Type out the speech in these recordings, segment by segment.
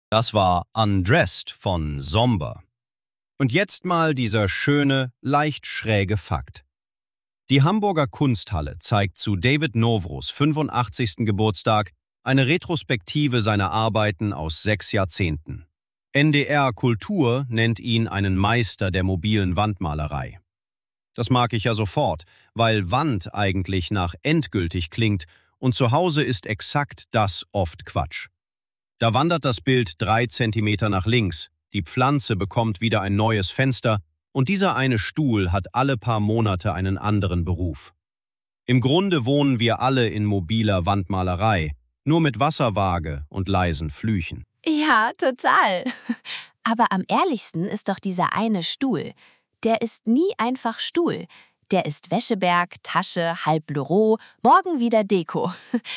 Das war Undressed von Somber. Und jetzt mal dieser schöne, leicht schräge Fakt. Die Hamburger Kunsthalle zeigt zu David Novros 85. Geburtstag eine Retrospektive seiner Arbeiten aus 6 Jahrzehnten. NDR Kultur nennt ihn einen Meister der mobilen Wandmalerei. Das mag ich ja sofort, weil Wand eigentlich nach endgültig klingt und zu Hause ist exakt das oft Quatsch. Da wandert das Bild 3 Zentimeter nach links, die Pflanze bekommt wieder ein neues Fenster und dieser eine Stuhl hat alle paar Monate einen anderen Beruf. Im Grunde wohnen wir alle in mobiler Wandmalerei, nur mit Wasserwaage und leisen Flüchen. Ja, total. Aber am ehrlichsten ist doch dieser eine Stuhl. Der ist nie einfach Stuhl. Der ist Wäscheberg, Tasche, halb Büro, morgen wieder Deko.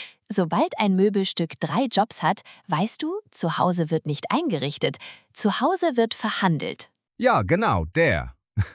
Sobald ein Möbelstück 3 Jobs hat, weißt du, zu Hause wird nicht eingerichtet, zu Hause wird verhandelt. Ja, genau, der.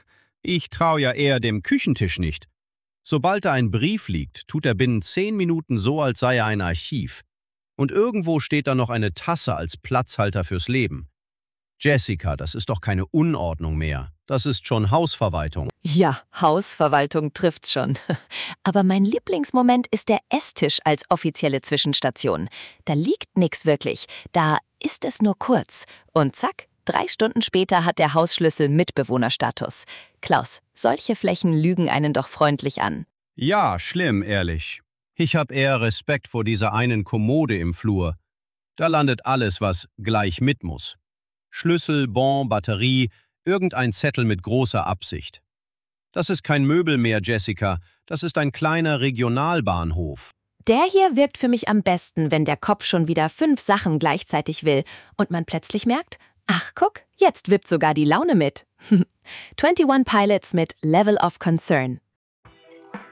Ich traue ja eher dem Küchentisch nicht. Sobald da ein Brief liegt, tut er binnen 10 Minuten so, als sei er ein Archiv. Und irgendwo steht da noch eine Tasse als Platzhalter fürs Leben. Jessica, das ist doch keine Unordnung mehr. Das ist schon Hausverwaltung. Ja, Hausverwaltung trifft's schon. Aber mein Lieblingsmoment ist der Esstisch als offizielle Zwischenstation. Da liegt nix wirklich, da ist es nur kurz. Und zack, 3 Stunden später hat der Hausschlüssel Mitbewohnerstatus. Klaus, solche Flächen lügen einen doch freundlich an. Ja, schlimm, ehrlich. Ich habe eher Respekt vor dieser einen Kommode im Flur. Da landet alles, was gleich mit muss. Schlüssel, Bon, Batterie, irgendein Zettel mit großer Absicht. Das ist kein Möbel mehr, Jessica. Das ist ein kleiner Regionalbahnhof. Der hier wirkt für mich am besten, wenn der Kopf schon wieder 5 Sachen gleichzeitig will und man plötzlich merkt, ach guck, jetzt wippt sogar die Laune mit. 21 Pilots mit Level of Concern.